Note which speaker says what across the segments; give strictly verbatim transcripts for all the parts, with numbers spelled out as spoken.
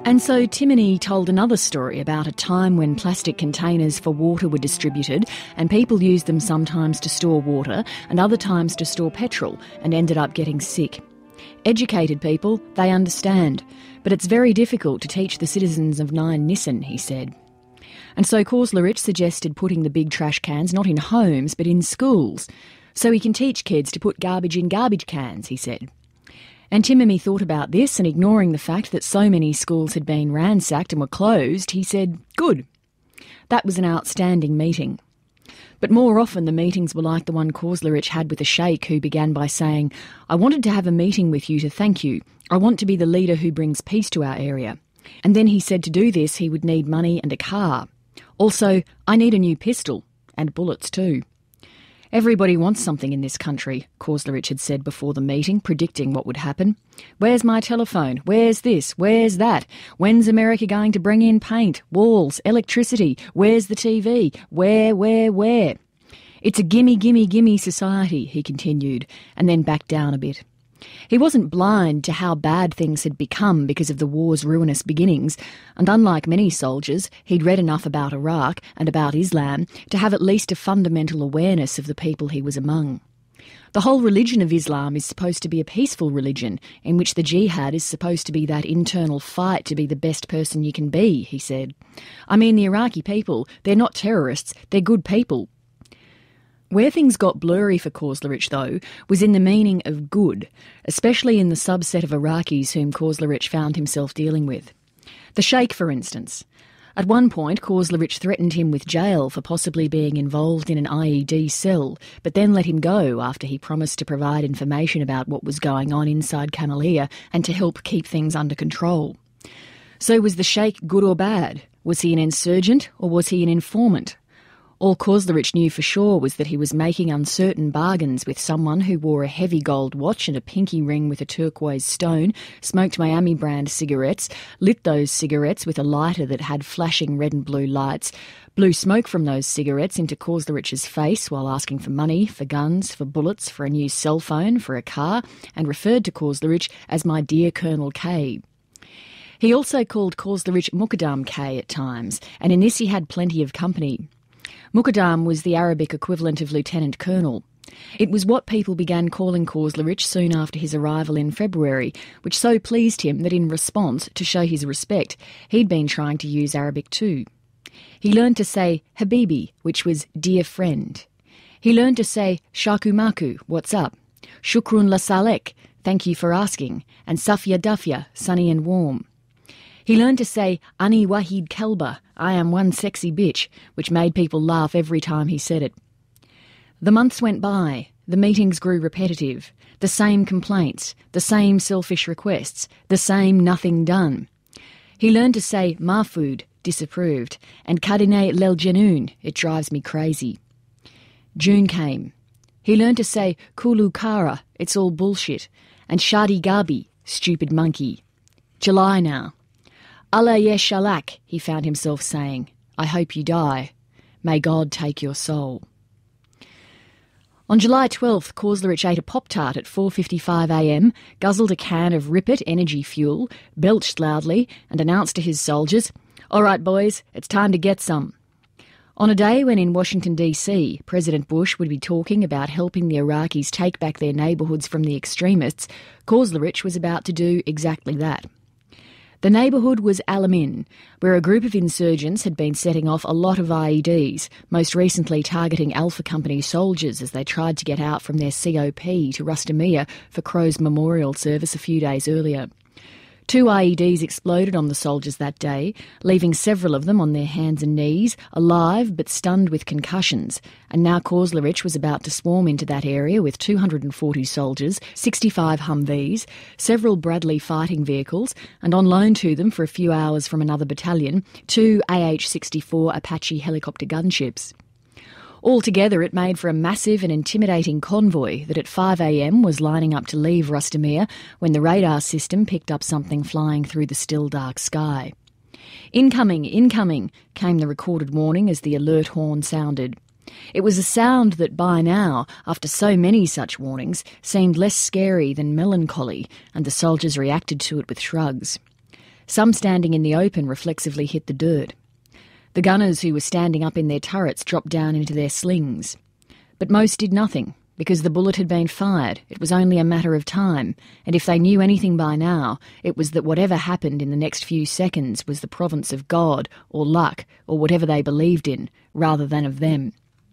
Speaker 1: And so Timony told another story about a time when plastic containers for water were distributed and people used them sometimes to store water and other times to store petrol and ended up getting sick. Educated people, they understand, but it's very difficult to teach the citizens of Nine Nissen, he said. And so Korslerich suggested putting the big trash cans not in homes but in schools, so he can teach kids to put garbage in garbage cans, he said. And Timony thought about this, and ignoring the fact that so many schools had been ransacked and were closed, he said, good. That was an outstanding meeting. But more often the meetings were like the one Korslerich had with a sheikh who began by saying, I wanted to have a meeting with you to thank you. I want to be the leader who brings peace to our area. And then he said to do this he would need money and a car. Also, I need a new pistol, and bullets too. Everybody wants something in this country, Korslerich had said before the meeting, predicting what would happen. Where's my telephone? Where's this? Where's that? When's America going to bring in paint, walls, electricity? Where's the T V? Where, where, where? It's a gimme, gimme, gimme society, he continued, and then backed down a bit. He wasn't blind to how bad things had become because of the war's ruinous beginnings, and unlike many soldiers, he'd read enough about Iraq and about Islam to have at least a fundamental awareness of the people he was among. The whole religion of Islam is supposed to be a peaceful religion, in which the jihad is supposed to be that internal fight to be the best person you can be, he said. I mean, the Iraqi people, they're not terrorists, they're good people. Where things got blurry for Korslerich, though, was in the meaning of good, especially in the subset of Iraqis whom Korslerich found himself dealing with. The sheikh, for instance. At one point, Korslerich threatened him with jail for possibly being involved in an I E D cell, but then let him go after he promised to provide information about what was going on inside Kamalia and to help keep things under control. So was the sheikh good or bad? Was he an insurgent or was he an informant? All Korslerich knew for sure was that he was making uncertain bargains with someone who wore a heavy gold watch and a pinky ring with a turquoise stone, smoked Miami brand cigarettes, lit those cigarettes with a lighter that had flashing red and blue lights, blew smoke from those cigarettes into Korslerich's face while asking for money, for guns, for bullets, for a new cell phone, for a car, and referred to Korslerich as my dear Colonel K. He also called Korslerich Muqaddam K at times, and in this he had plenty of company. Muqaddam was the Arabic equivalent of Lieutenant Colonel. It was what people began calling Korslerich soon after his arrival in February, which so pleased him that in response, to show his respect, he'd been trying to use Arabic too. He learned to say Habibi, which was dear friend. He learned to say Shakumaku, what's up, Shukrun la Salek, thank you for asking, and Safia Dafia, sunny and warm. He learned to say, Ani Wahid Kalba, I am one sexy bitch, which made people laugh every time he said it. The months went by, the meetings grew repetitive, the same complaints, the same selfish requests, the same nothing done. He learned to say Mahfoud, disapproved, and Kadine Lel Janoon, it drives me crazy. June came. He learned to say Kulu Kara, it's all bullshit, and Shadi Gabi, stupid monkey. July now. Allah Yeshalak, he found himself saying, I hope you die. May God take your soul. On July twelfth, Korslerich ate a Pop-Tart at four fifty-five a m, guzzled a can of Ripet energy fuel, belched loudly, and announced to his soldiers, all right, boys, it's time to get some. On a day when in Washington, D C, President Bush would be talking about helping the Iraqis take back their neighbourhoods from the extremists, Korslerich was about to do exactly that. The neighbourhood was Al-Amin, where a group of insurgents had been setting off a lot of I E Ds, most recently targeting Alpha Company soldiers as they tried to get out from their C O P to Rustamia for Crow's memorial service a few days earlier. Two I E Ds exploded on the soldiers that day, leaving several of them on their hands and knees, alive but stunned with concussions, and now Korslerich was about to swarm into that area with two hundred forty soldiers, sixty-five Humvees, several Bradley fighting vehicles, and on loan to them for a few hours from another battalion, two A H sixty-four Apache helicopter gunships. Altogether, it made for a massive and intimidating convoy that at five a m was lining up to leave Rustamia when the radar system picked up something flying through the still dark sky. Incoming, incoming, came the recorded warning as the alert horn sounded. It was a sound that by now, after so many such warnings, seemed less scary than melancholy, and the soldiers reacted to it with shrugs. Some standing in the open reflexively hit the dirt. The gunners who were standing up in their turrets dropped down into their slings. But most did nothing, because the bullet had been fired. It was only a matter of time, and if they knew anything by now, it was that whatever happened in the next few seconds was the province of God or luck or whatever they believed in, rather than of them.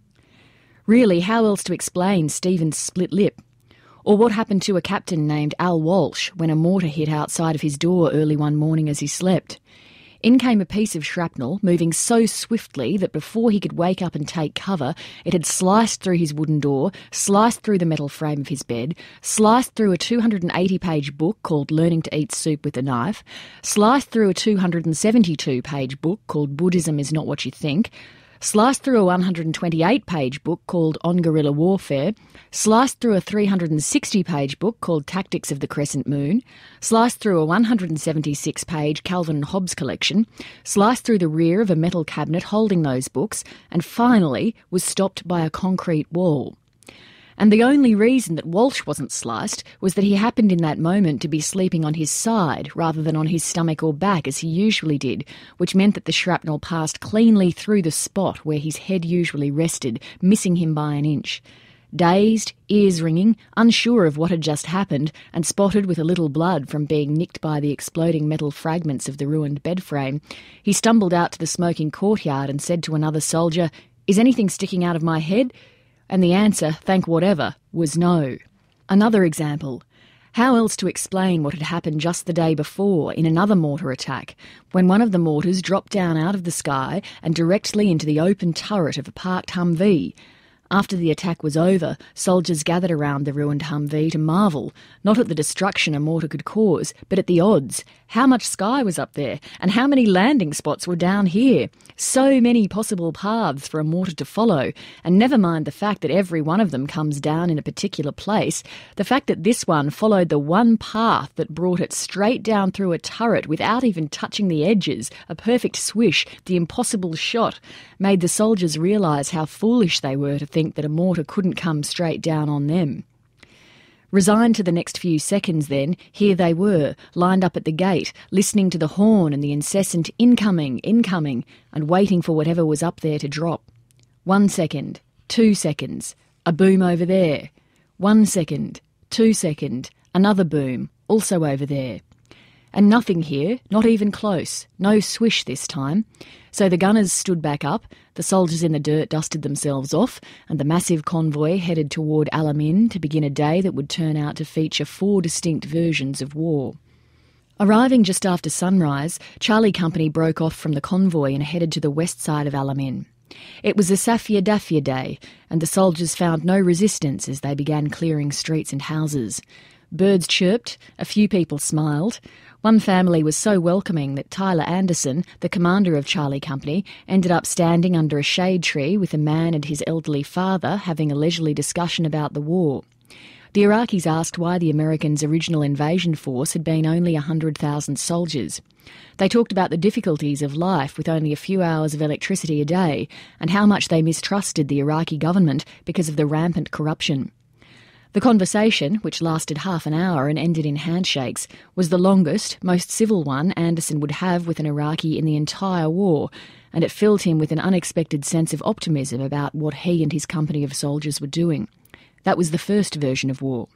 Speaker 1: Really, how else to explain Stephen's split lip? Or what happened to a captain named Al Walsh when a mortar hit outside of his door early one morning as he slept? In came a piece of shrapnel, moving so swiftly that before he could wake up and take cover, it had sliced through his wooden door, sliced through the metal frame of his bed, sliced through a two hundred eighty page book called Learning to Eat Soup with a Knife, sliced through a two hundred seventy-two page book called Buddhism is Not What You Think, sliced through a one hundred twenty-eight page book called On Guerrilla Warfare, sliced through a three hundred sixty page book called Tactics of the Crescent Moon, sliced through a one hundred seventy-six page Calvin and Hobbes collection, sliced through the rear of a metal cabinet holding those books, and finally was stopped by a concrete wall. And the only reason that Walsh wasn't sliced was that he happened in that moment to be sleeping on his side rather than on his stomach or back as he usually did, which meant that the shrapnel passed cleanly through the spot where his head usually rested, missing him by an inch. Dazed, ears ringing, unsure of what had just happened, and spotted with a little blood from being nicked by the exploding metal fragments of the ruined bed frame, he stumbled out to the smoking courtyard and said to another soldier, "Is anything sticking out of my head?" And the answer, thank whatever, was no. Another example. How else to explain what had happened just the day before in another mortar attack, when one of the mortars dropped down out of the sky and directly into the open turret of a parked Humvee? After the attack was over, soldiers gathered around the ruined Humvee to marvel, not at the destruction a mortar could cause, but at the odds. How much sky was up there, and how many landing spots were down here? So many possible paths for a mortar to follow, and never mind the fact that every one of them comes down in a particular place, the fact that this one followed the one path that brought it straight down through a turret without even touching the edges, a perfect swish, the impossible shot, made the soldiers realise how foolish they were to think that a mortar couldn't come straight down on them. Resigned to the next few seconds then, here they were, lined up at the gate, listening to the horn and the incessant incoming, incoming, and waiting for whatever was up there to drop. One second, two seconds, a boom over there. One second, two second, another boom, also over there. And nothing here, not even close, no swish this time. So the gunners stood back up, the soldiers in the dirt dusted themselves off, and the massive convoy headed toward Alamein to begin a day that would turn out to feature four distinct versions of war. Arriving just after sunrise, Charlie Company broke off from the convoy and headed to the west side of Alamein. It was a Safia Dafia day, and the soldiers found no resistance as they began clearing streets and houses. Birds chirped, a few people smiled. One family was so welcoming that Tyler Anderson, the commander of Charlie Company, ended up standing under a shade tree with a man and his elderly father having a leisurely discussion about the war. The Iraqis asked why the Americans' original invasion force had been only one hundred thousand soldiers. They talked about the difficulties of life with only a few hours of electricity a day and how much they mistrusted the Iraqi government because of the rampant corruption. The conversation, which lasted half an hour and ended in handshakes, was the longest, most civil one Anderson would have with an Iraqi in the entire war, and it filled him with an unexpected sense of optimism about what he and his company of soldiers were doing. That was the first version of war.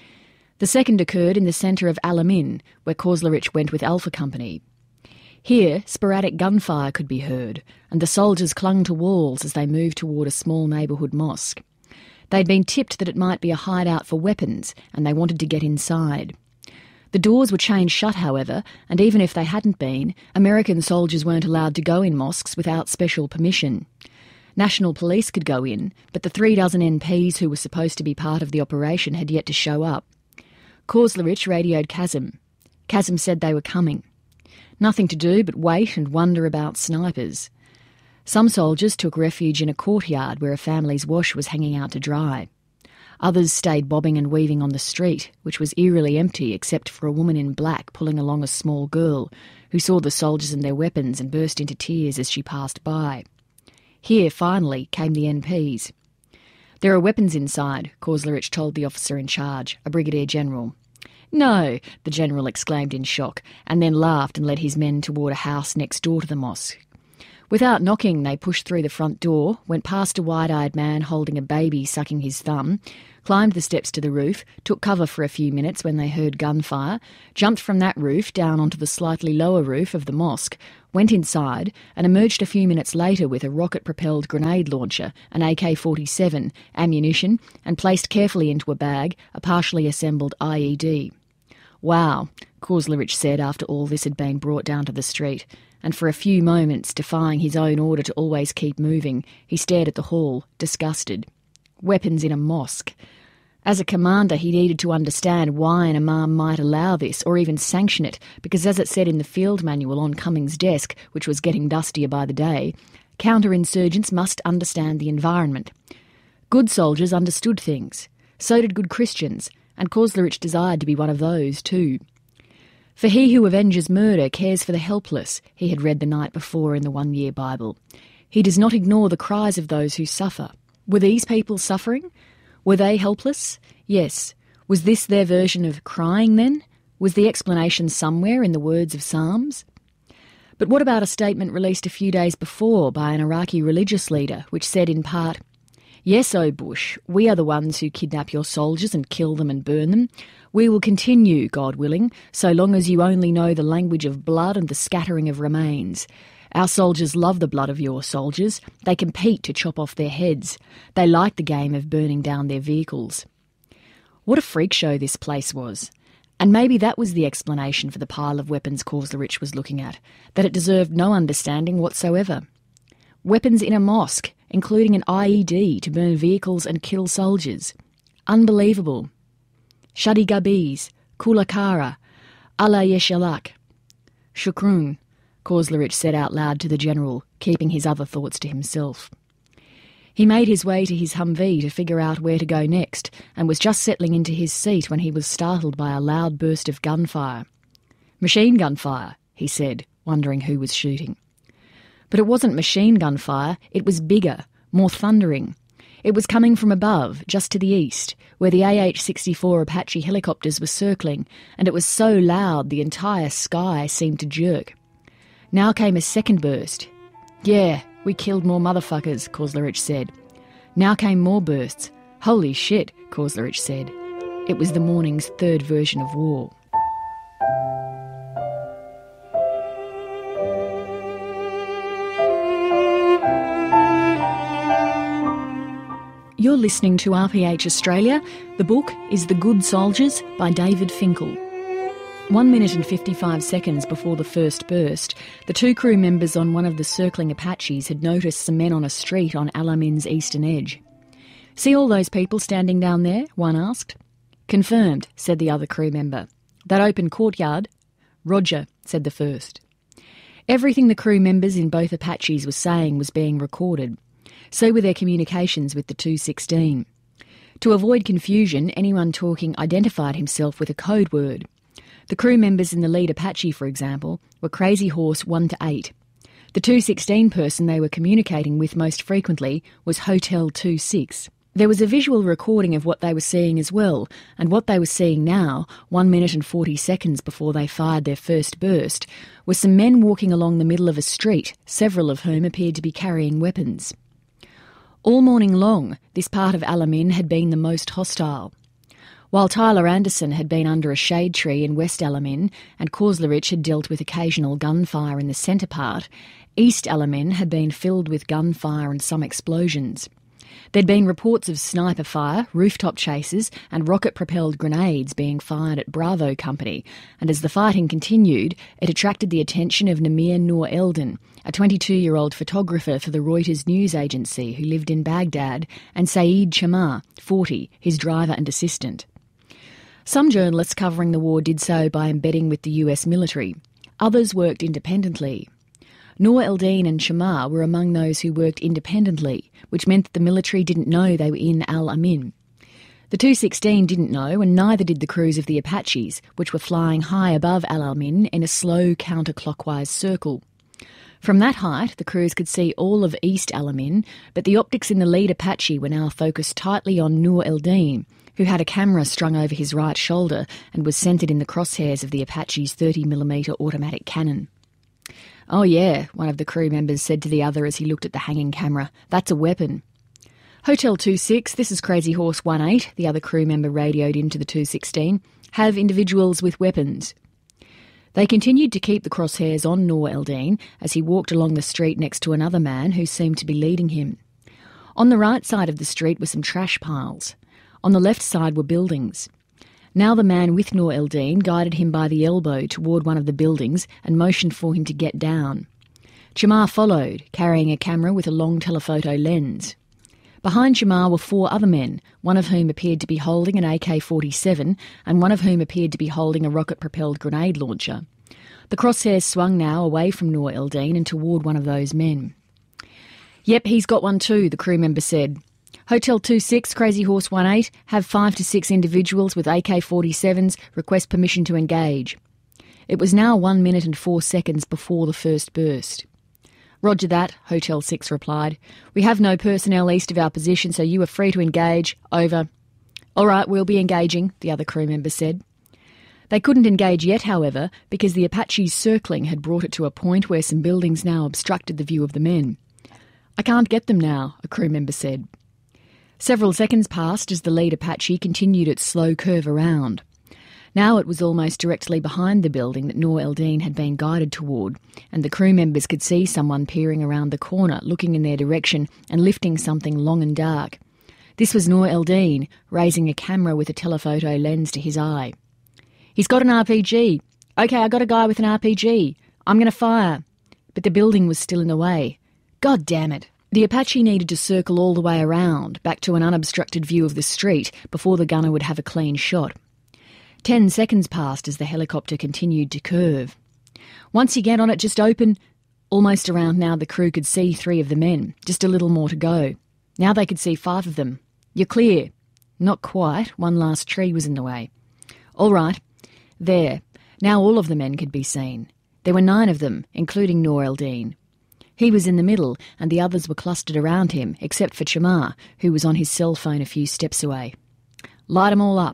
Speaker 1: The second occurred in the centre of Alamein, where Korslerich went with Alpha Company. Here, sporadic gunfire could be heard, and the soldiers clung to walls as they moved toward a small neighbourhood mosque. They'd been tipped that it might be a hideout for weapons, and they wanted to get inside. The doors were chained shut, however, and even if they hadn't been, American soldiers weren't allowed to go in mosques without special permission. National police could go in, but the three dozen N Ps who were supposed to be part of the operation had yet to show up. Korslerich radioed Kazim. Kazim said they were coming. Nothing to do but wait and wonder about snipers. Some soldiers took refuge in a courtyard where a family's wash was hanging out to dry. Others stayed bobbing and weaving on the street, which was eerily empty except for a woman in black pulling along a small girl, who saw the soldiers and their weapons and burst into tears as she passed by. Here, finally, came the N Ps. "There are weapons inside," Korslerich told the officer in charge, a brigadier general. "No," the general exclaimed in shock, and then laughed and led his men toward a house next door to the mosque. Without knocking, they pushed through the front door, went past a wide-eyed man holding a baby sucking his thumb, climbed the steps to the roof, took cover for a few minutes when they heard gunfire, jumped from that roof down onto the slightly lower roof of the mosque, went inside and emerged a few minutes later with a rocket-propelled grenade launcher, an A K forty-seven, ammunition, and placed carefully into a bag a partially assembled I E D. "Wow," Koslorich said after all this had been brought down to the street, and for a few moments, defying his own order to always keep moving, he stared at the hall, disgusted. Weapons in a mosque. As a commander, he needed to understand why an imam might allow this, or even sanction it, because as it said in the field manual on Cummings' desk, which was getting dustier by the day, counterinsurgents must understand the environment. Good soldiers understood things. So did good Christians, and Koslorich desired to be one of those too. For he who avenges murder cares for the helpless, he had read the night before in the one-year Bible. He does not ignore the cries of those who suffer. Were these people suffering? Were they helpless? Yes. Was this their version of crying then? Was the explanation somewhere in the words of Psalms? But what about a statement released a few days before by an Iraqi religious leader, which said in part, "Yes, O Bush, we are the ones who kidnap your soldiers and kill them and burn them. We will continue, God willing, so long as you only know the language of blood and the scattering of remains. Our soldiers love the blood of your soldiers. They compete to chop off their heads. They like the game of burning down their vehicles." What a freak show this place was. And maybe that was the explanation for the pile of weapons Koslorich was looking at, that it deserved no understanding whatsoever. Weapons in a mosque, including an I E D to burn vehicles and kill soldiers. Unbelievable. Shadi Gabiz, Kulakara, Allah Yeshalak. Shukrun, Koslorich said out loud to the general, keeping his other thoughts to himself. He made his way to his Humvee to figure out where to go next, and was just settling into his seat when he was startled by a loud burst of gunfire. "Machine gun fire," he said, wondering who was shooting. But it wasn't machine gun fire, it was bigger, more thundering. It was coming from above, just to the east, where the A H sixty-four Apache helicopters were circling, and it was so loud the entire sky seemed to jerk. Now came a second burst. "Yeah, we killed more motherfuckers," Koslorich said. Now came more bursts. "Holy shit," Koslorich said. It was the morning's third version of war. You're listening to R P H Australia. The book is The Good Soldiers by David Finkel. One minute and fifty-five seconds before the first burst, the two crew members on one of the circling Apaches had noticed some men on a street on Al-Amin's eastern edge. "See all those people standing down there?" one asked. "Confirmed," said the other crew member. "That open courtyard?" "Roger," said the first. Everything the crew members in both Apaches were saying was being recorded. So were their communications with the two sixteen. To avoid confusion, anyone talking identified himself with a code word. The crew members in the lead Apache, for example, were Crazy Horse one to eight. The two sixteen person they were communicating with most frequently was Hotel two six. There was a visual recording of what they were seeing as well, and what they were seeing now, one minute and forty seconds before they fired their first burst, was some men walking along the middle of a street, several of whom appeared to be carrying weapons. All morning long, this part of Al-Amin had been the most hostile. While Tyler Anderson had been under a shade tree in West Al-Amin and Koslorich had dealt with occasional gunfire in the centre part, East Al-Amin had been filled with gunfire and some explosions. There'd been reports of sniper fire, rooftop chases and rocket-propelled grenades being fired at Bravo Company, and as the fighting continued, it attracted the attention of Namir Noor Eldon, a twenty-two-year-old photographer for the Reuters news agency who lived in Baghdad, and Saeed Chamar, forty, his driver and assistant. Some journalists covering the war did so by embedding with the U S military. Others worked independently. Noor Eldin and Chamar were among those who worked independently, which meant that the military didn't know they were in Al-Amin. The two sixteen didn't know, and neither did the crews of the Apaches, which were flying high above Al-Amin in a slow counterclockwise circle. From that height, the crews could see all of East Al-Amin, but the optics in the lead Apache were now focused tightly on Noor Eldin, who had a camera strung over his right shoulder and was centred in the crosshairs of the Apache's thirty millimetre automatic cannon. "Oh yeah," one of the crew members said to the other as he looked at the hanging camera. "That's a weapon." "Hotel two six, this is Crazy Horse one eight, the other crew member radioed into the two sixteen. "Have individuals with weapons." They continued to keep the crosshairs on Noor Eldin as he walked along the street next to another man who seemed to be leading him. On the right side of the street were some trash piles. On the left side were buildings. Now the man with Noor Eldin guided him by the elbow toward one of the buildings and motioned for him to get down. Chamar followed, carrying a camera with a long telephoto lens. Behind Chamar were four other men, one of whom appeared to be holding an A K forty-seven and one of whom appeared to be holding a rocket-propelled grenade launcher. The crosshairs swung now away from Noor Eldin and toward one of those men. "Yep, he's got one too," the crew member said. "Hotel two six, Crazy Horse one eight, have five to six individuals with A K forty-sevens, request permission to engage." It was now one minute and four seconds before the first burst. "Roger that," Hotel six replied. "We have no personnel east of our position, so you are free to engage. Over." "All right, we'll be engaging," the other crew member said. They couldn't engage yet, however, because the Apache's circling had brought it to a point where some buildings now obstructed the view of the men. "I can't get them now," a crew member said. Several seconds passed as the lead Apache continued its slow curve around. Now it was almost directly behind the building that Noor Eldin had been guided toward, and the crew members could see someone peering around the corner, looking in their direction and lifting something long and dark. This was Noor Eldin, raising a camera with a telephoto lens to his eye. "He's got an R P G. OK, I got a guy with an R P G. I'm going to fire." But the building was still in the way. God damn it. The Apache needed to circle all the way around, back to an unobstructed view of the street, before the gunner would have a clean shot. Ten seconds passed as the helicopter continued to curve. "Once you get on it, just open." Almost around now the crew could see three of the men, just a little more to go. Now they could see five of them. "You're clear." Not quite, one last tree was in the way. "All right." There. Now all of the men could be seen. There were nine of them, including Noor Eldin. He was in the middle, and the others were clustered around him, except for Chamar, who was on his cell phone a few steps away. "Light 'em all up."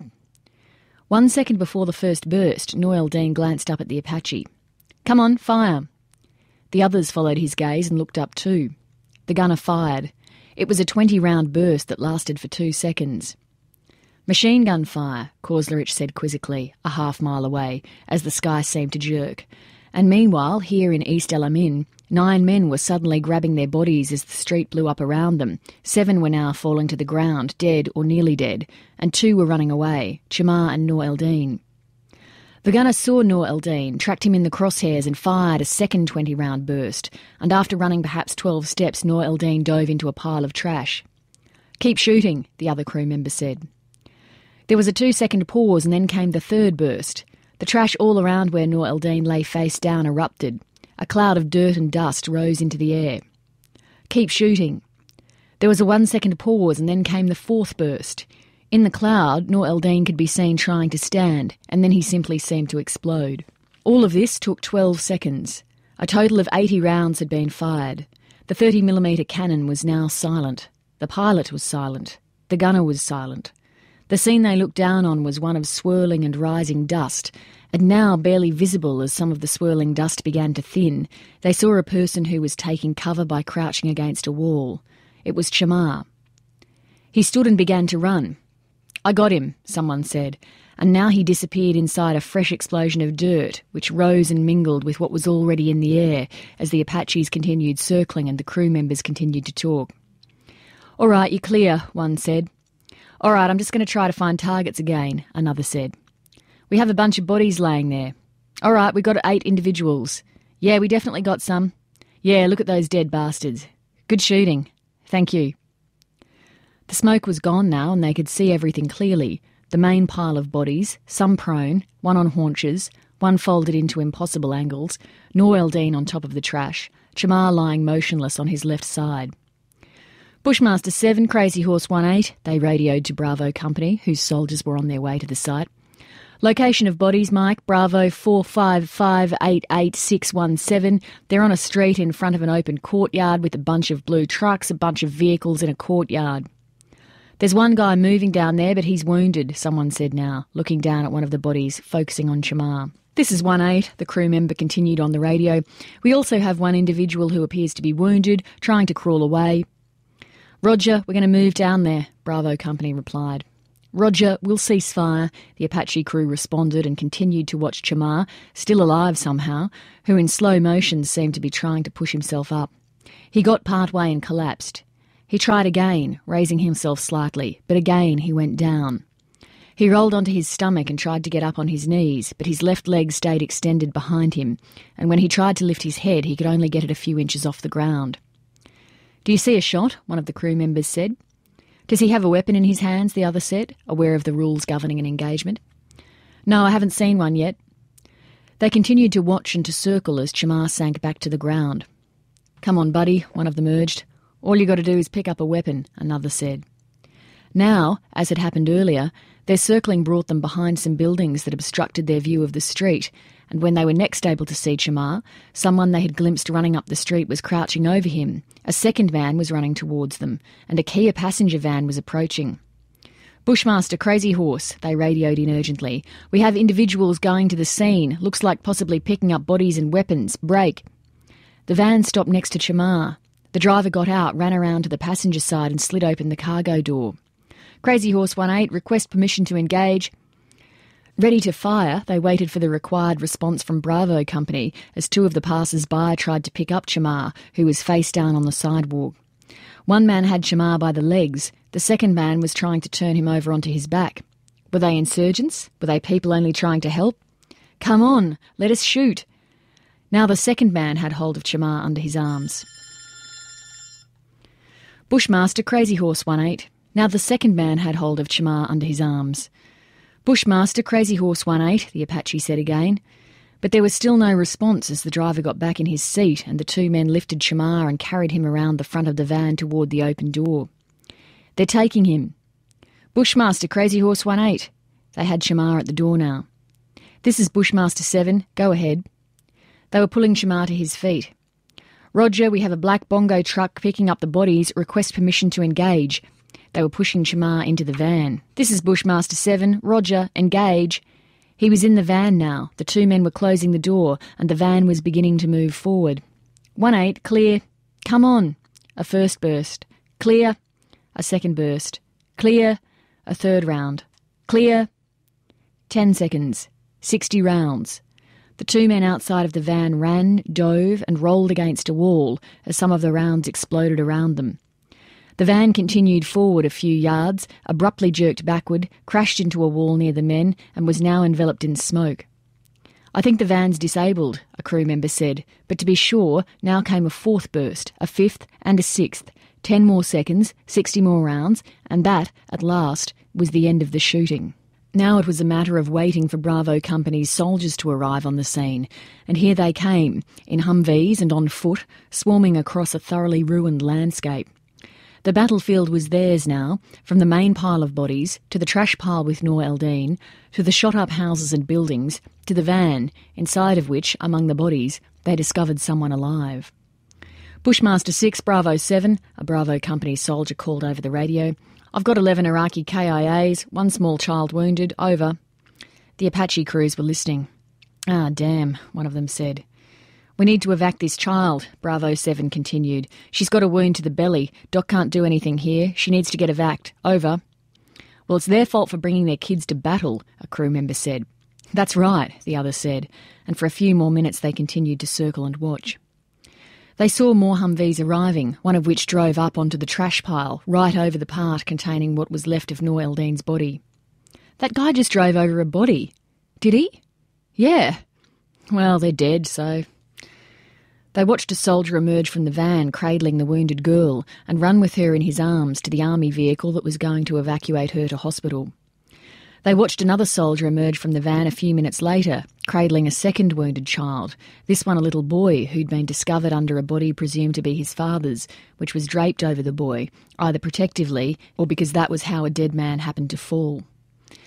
Speaker 1: One second before the first burst, Noor Eldin glanced up at the Apache. "Come on, fire." The others followed his gaze and looked up too. The gunner fired. It was a twenty-round burst that lasted for two seconds. "Machine gun fire," Korslerich said quizzically, a half mile away, as the sky seemed to jerk. And meanwhile, here in East El Amin, nine men were suddenly grabbing their bodies as the street blew up around them. Seven were now falling to the ground, dead or nearly dead, and two were running away, Chamar and Noor Eldin. The gunner saw Noor Eldin, tracked him in the crosshairs and fired a second twenty-round burst, and after running perhaps twelve steps, Noor Eldin dove into a pile of trash. "Keep shooting," the other crew member said. There was a two-second pause and then came the third burst. The trash all around where Noor Eldin lay face down erupted. A cloud of dirt and dust rose into the air. "Keep shooting." There was a one-second pause and then came the fourth burst. In the cloud, Noor Eldin could be seen trying to stand, and then he simply seemed to explode. All of this took twelve seconds. A total of eighty rounds had been fired. The thirty millimetre cannon was now silent. The pilot was silent. The gunner was silent. The scene they looked down on was one of swirling and rising dust, and now barely visible as some of the swirling dust began to thin, they saw a person who was taking cover by crouching against a wall. It was Chamar. He stood and began to run. "I got him," someone said, and now he disappeared inside a fresh explosion of dirt, which rose and mingled with what was already in the air as the Apaches continued circling and the crew members continued to talk. "All right, you're clear," one said. "All right, I'm just going to try to find targets again," another said. "We have a bunch of bodies laying there." "All right, we got eight individuals." "Yeah, we definitely got some." "Yeah, look at those dead bastards." "Good shooting." "Thank you." The smoke was gone now and they could see everything clearly. The main pile of bodies, some prone, one on haunches, one folded into impossible angles, Noor Eldin on top of the trash, Chamar lying motionless on his left side. "Bushmaster seven, Crazy Horse one eight, they radioed to Bravo Company, whose soldiers were on their way to the site. "Location of bodies, Mike, Bravo four five five eight eight six one seven. They're on a street in front of an open courtyard with a bunch of blue trucks, a bunch of vehicles in a courtyard." "There's one guy moving down there, but he's wounded," someone said now, looking down at one of the bodies, focusing on Chamar. "This is one eight, the crew member continued on the radio. "We also have one individual who appears to be wounded, trying to crawl away." "Roger, we're going to move down there," Bravo Company replied. "Roger, we'll cease fire," the Apache crew responded and continued to watch Chamar, still alive somehow, who in slow motion seemed to be trying to push himself up. He got part way and collapsed. He tried again, raising himself slightly, but again he went down. He rolled onto his stomach and tried to get up on his knees, but his left leg stayed extended behind him, and when he tried to lift his head, he could only get it a few inches off the ground. "Do you see a shot?" one of the crew members said. "Does he have a weapon in his hands?" the other said, aware of the rules governing an engagement. "No, I haven't seen one yet." They continued to watch and to circle as Chamar sank back to the ground. "Come on, buddy," one of them urged. "All you got to do is pick up a weapon," another said. Now, as had happened earlier, their circling brought them behind some buildings that obstructed their view of the street, and when they were next able to see Chamar, someone they had glimpsed running up the street was crouching over him, a second van was running towards them, and a Kia passenger van was approaching. "Bushmaster, Crazy Horse," they radioed in urgently. "We have individuals going to the scene. Looks like possibly picking up bodies and weapons. Break." The van stopped next to Chamar. The driver got out, ran around to the passenger side and slid open the cargo door. "Crazy Horse one eight, request permission to engage." Ready to fire, they waited for the required response from Bravo Company as two of the passers-by tried to pick up Chamar, who was face down on the sidewalk. One man had Chamar by the legs. The second man was trying to turn him over onto his back. Were they insurgents? Were they people only trying to help? "Come on, let us shoot." Now the second man had hold of Chamar under his arms. "Bushmaster, Crazy Horse one eight. Now the second man had hold of Chamar under his arms. "Bushmaster, Crazy Horse one eight, the Apache said again. But there was still no response as the driver got back in his seat and the two men lifted Chamar and carried him around the front of the van toward the open door. "They're taking him." "Bushmaster, Crazy Horse one eight. They had Chamar at the door now. "This is Bushmaster seven, go ahead." They were pulling Chamar to his feet. "Roger, we have a black bongo truck picking up the bodies. Request permission to engage." They were pushing Chamar into the van. "This is Bushmaster seven. Roger, engage." He was in the van now. The two men were closing the door and the van was beginning to move forward. one eight, clear. "Come on." A first burst. "Clear." A second burst. "Clear." A third round. "Clear." Ten seconds. Sixty rounds. The two men outside of the van ran, dove and rolled against a wall as some of the rounds exploded around them. The van continued forward a few yards, abruptly jerked backward, crashed into a wall near the men and was now enveloped in smoke. "I think the van's disabled," a crew member said, but to be sure, now came a fourth burst, a fifth and a sixth. Ten more seconds, sixty more rounds, and that, at last, was the end of the shooting. Now it was a matter of waiting for Bravo Company's soldiers to arrive on the scene, and here they came, in Humvees and on foot, swarming across a thoroughly ruined landscape. The battlefield was theirs now, from the main pile of bodies, to the trash pile with Noor Eldeen, to the shot-up houses and buildings, to the van, inside of which, among the bodies, they discovered someone alive. "Bushmaster six, Bravo seven, a Bravo Company soldier called over the radio. "I've got eleven Iraqi K I As, one small child wounded, over." The Apache crews were listening. "Ah, damn," one of them said. "We need to evac this child," Bravo seven continued. "She's got a wound to the belly. Doc can't do anything here. She needs to get evac'd. Over." "Well, it's their fault for bringing their kids to battle," a crew member said. "That's right," the other said, and for a few more minutes they continued to circle and watch. They saw more Humvees arriving, one of which drove up onto the trash pile, right over the part containing what was left of Noor Eldeen's body. "That guy just drove over a body." "Did he?" "Yeah." "Well, they're dead, so..." They watched a soldier emerge from the van, cradling the wounded girl, and run with her in his arms to the army vehicle that was going to evacuate her to hospital. They watched another soldier emerge from the van a few minutes later, cradling a second wounded child, this one a little boy who'd been discovered under a body presumed to be his father's, which was draped over the boy, either protectively or because that was how a dead man happened to fall.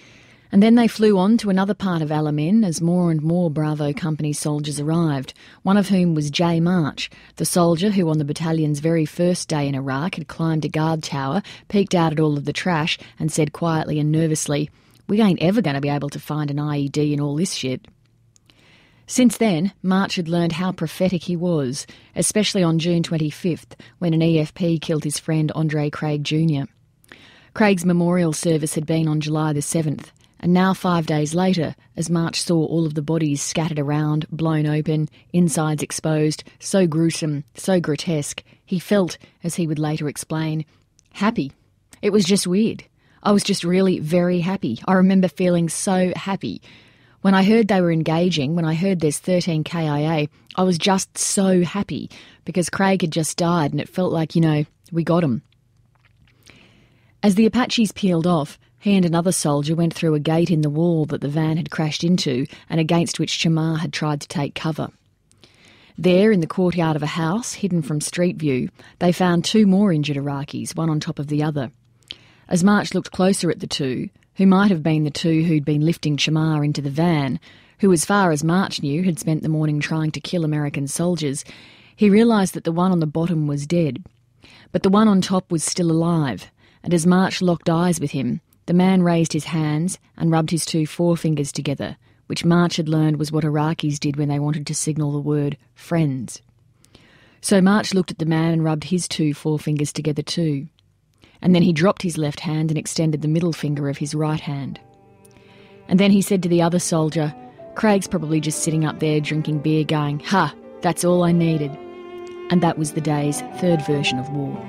Speaker 1: And then they flew on to another part of Alamein as more and more Bravo Company soldiers arrived, one of whom was Jay March, the soldier who on the battalion's very first day in Iraq had climbed a guard tower, peeked out at all of the trash and said quietly and nervously, "We ain't ever going to be able to find an I E D in all this shit." Since then, March had learned how prophetic he was, especially on June twenty-fifth, when an E F P killed his friend Andre Craig Junior Craig's memorial service had been on July the seventh, and now five days later, as March saw all of the bodies scattered around, blown open, insides exposed, so gruesome, so grotesque, he felt, as he would later explain, happy. It was just weird. I was just really very happy. I remember feeling so happy. When I heard they were engaging, when I heard there's thirteen K I A, I was just so happy because Craig had just died and it felt like, you know, we got him. As the Apaches peeled off, he and another soldier went through a gate in the wall that the van had crashed into and against which Chamar had tried to take cover. There, in the courtyard of a house, hidden from street view, they found two more injured Iraqis, one on top of the other. As March looked closer at the two, who might have been the two who'd been lifting Chamar into the van, who, as far as March knew, had spent the morning trying to kill American soldiers, he realised that the one on the bottom was dead. But the one on top was still alive, and as March locked eyes with him, the man raised his hands and rubbed his two forefingers together, which March had learned was what Iraqis did when they wanted to signal the word friends. So March looked at the man and rubbed his two forefingers together too. And then he dropped his left hand and extended the middle finger of his right hand. And then he said to the other soldier, "Craig's probably just sitting up there drinking beer going, 'Ha, that's all I needed.'" And that was the day's third version of war.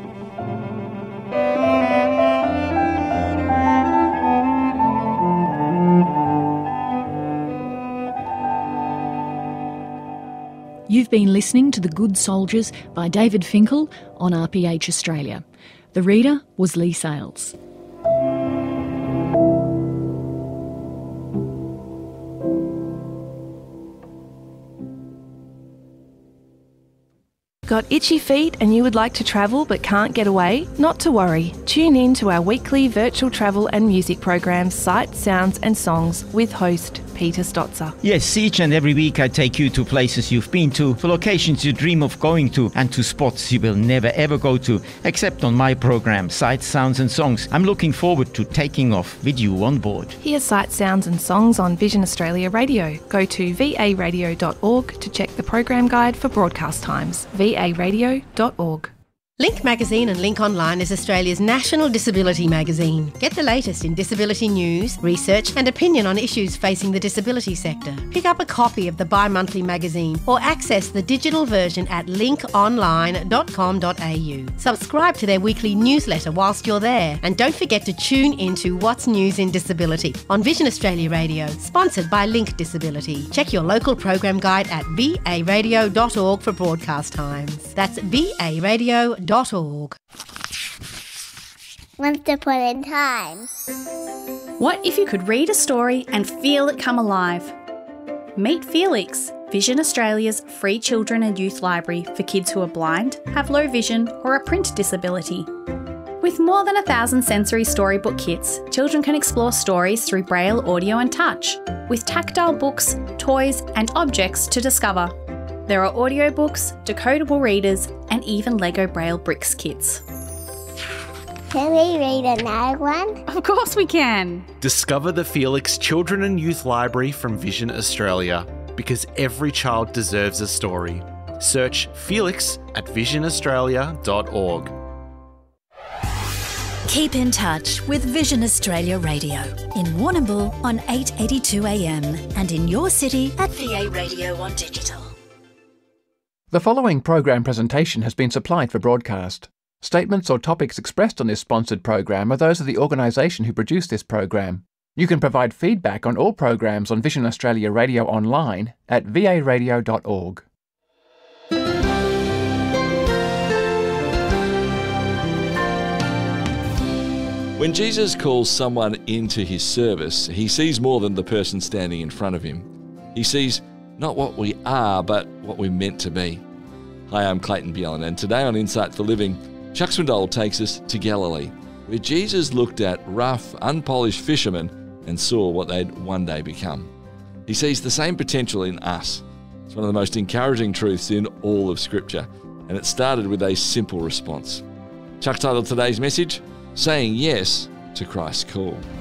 Speaker 1: You've been listening to The Good Soldiers by David Finkel on R P H Australia. The reader was Lee Sales.
Speaker 2: Got itchy feet and you would like to travel but can't get away? Not to worry. Tune in to our weekly virtual travel and music program, Sights, Sounds and Songs, with host Peter Stotzer.
Speaker 3: Yes, each and every week I take you to places you've been to, for locations you dream of going to, and to spots you will never ever go to, except on my program, Sights, Sounds and Songs. I'm looking forward to taking off with you on board.
Speaker 2: Hear Sights, Sounds and Songs on Vision Australia Radio. Go to v a radio dot org to check the program guide for broadcast times. v a radio dot org.
Speaker 4: Link Magazine and Link Online is Australia's national disability magazine. Get the latest in disability news, research and opinion on issues facing the disability sector. Pick up a copy of the bi-monthly magazine or access the digital version at link online dot com dot a u. Subscribe to their weekly newsletter whilst you're there, and don't forget to tune into What's News in Disability on Vision Australia Radio, sponsored by Link Disability. Check your local program guide at v a radio dot org for broadcast times. That's v a radio dot org.
Speaker 5: Once upon a time.
Speaker 6: What if you could read a story and feel it come alive? Meet Felix, Vision Australia's free children and youth library for kids who are blind, have low vision or a print disability. With more than a thousand sensory storybook kits, children can explore stories through braille, audio and touch, with tactile books, toys and objects to discover. There are audiobooks, decodable readers and even Lego Braille Bricks kits.
Speaker 5: Can we read another one?
Speaker 6: Of course we can!
Speaker 7: Discover the Felix Children and Youth Library from Vision Australia, because every child deserves a story. Search Felix at vision australia dot org.
Speaker 8: Keep in touch with Vision Australia Radio in Warrnambool on eight eighty-two A M and in your city at V A Radio on digital.
Speaker 9: The following program presentation has been supplied for broadcast. Statements or topics expressed on this sponsored program are those of the organisation who produced this program. You can provide feedback on all programs on Vision Australia Radio online at v a radio dot org.
Speaker 10: When Jesus calls someone into his service, he sees more than the person standing in front of him. He sees not what we are, but what we're meant to be. Hi, I'm Clayton Bjelland, and today on Insight for Living, Chuck Swindoll takes us to Galilee, where Jesus looked at rough, unpolished fishermen and saw what they'd one day become. He sees the same potential in us. It's one of the most encouraging truths in all of Scripture, and it started with a simple response. Chuck titled today's message, Saying Yes to Christ's Call.